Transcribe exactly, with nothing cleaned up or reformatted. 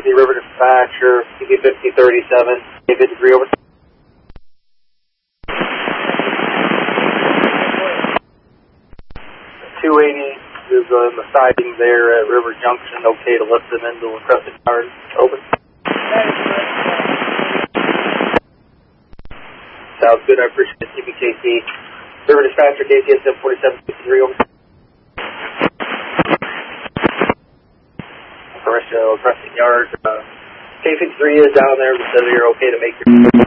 K C River Dispatcher, T P fifty thirty-seven, K fifty-three over. two eighty is on the siding there at River Junction, okay to lift them into the Crescent Yard. Over. Sounds good, I appreciate it. T P K C River Dispatcher, K C S M forty-seven fifty-three over. Commercial Crescent Yard. Uh, K fifty-three is down there, but says you're okay to make your